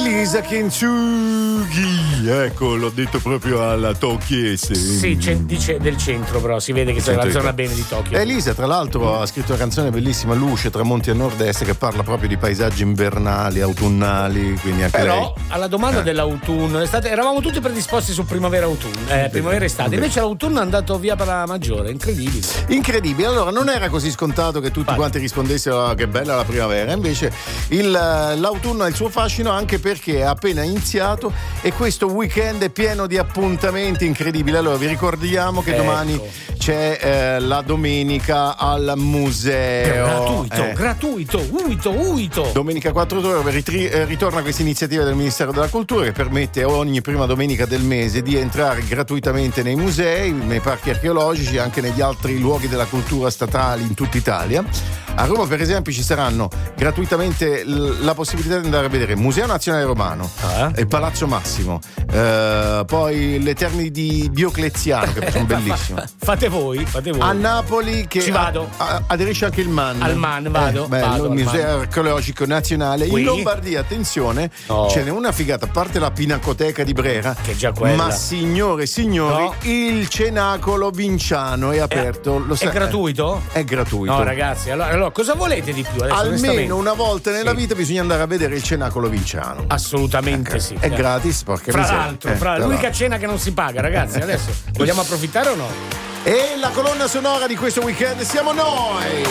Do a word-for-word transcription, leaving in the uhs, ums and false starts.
Elisa Kintsugi, ecco, l'ho detto proprio alla Tokiese. Sì, c'è, dice del centro, però si vede che c'è la zona bene di Tokyo. Elisa, tra l'altro, ha scritto una canzone bellissima, Luce, Tramonti a nord-est, che parla proprio di paesaggi invernali, autunnali, quindi anche però, lei. alla domanda eh. dell'autunno, estate, eravamo tutti predisposti su primavera-autunno, eh, primavera-estate, invece l'autunno è andato via per la maggiore, incredibile. Incredibile, allora non era così scontato che tutti Vai. quanti rispondessero oh, che bella la primavera, invece il, l'autunno ha il suo fascino anche perché è appena iniziato e questo weekend è pieno di appuntamenti incredibili. Allora vi ricordiamo che ecco. domani c'è eh, la domenica al museo. Gratuito, eh. gratuito, uito, uito. Domenica quattro ottobre ritri- eh, ritorna questa iniziativa del Ministero della Cultura che permette ogni prima domenica del mese di entrare gratuitamente nei musei, nei parchi archeologici, anche negli altri luoghi della cultura statali in tutta Italia. A Roma, per esempio, ci saranno gratuitamente l- la possibilità di andare a vedere Museo Nazionale Romano, ah. il Palazzo Massimo, eh, poi le Terme di Diocleziano, che sono bellissime. Fate voi, fate voi. A Napoli, che ci vado. A- a- aderisce anche il MAN. Al MAN, vado. Eh, bello, vado il Museo Archeologico Nazionale. Oui. In Lombardia, attenzione, oh. ce n'è una figata, a parte la Pinacoteca di Brera, che è già quella. Ma signore e signori, no. il Cenacolo Vinciano è aperto. È, lo sa- è gratuito? È gratuito. No, ragazzi, allora, allora cosa volete di più? Adesso, almeno una volta nella sì. vita bisogna andare a vedere il Cenacolo Vinciano. Assolutamente eh, sì. È gratis, porca fra miseria. l'altro, eh, fra tra l'unica l'altro. cena che non si paga, ragazzi. Adesso vogliamo approfittare o no? E la colonna sonora di questo weekend siamo noi.